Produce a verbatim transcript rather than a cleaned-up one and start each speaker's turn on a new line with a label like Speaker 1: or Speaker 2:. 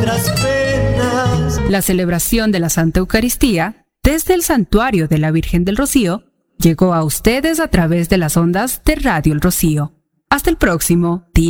Speaker 1: La celebración de la Santa Eucaristía desde el Santuario de la Virgen del Rocío llegó a ustedes a través de las ondas de Radio El Rocío. Hasta el próximo día.